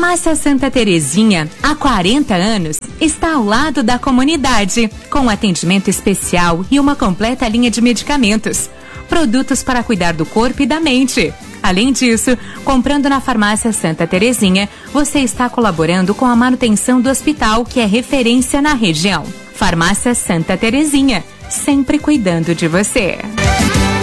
Farmácia Santa Terezinha, há 40 anos, está ao lado da comunidade, com atendimento especial e uma completa linha de medicamentos. Produtos para cuidar do corpo e da mente. Além disso, comprando na Farmácia Santa Terezinha, você está colaborando com a manutenção do hospital, que é referência na região. Farmácia Santa Terezinha, sempre cuidando de você.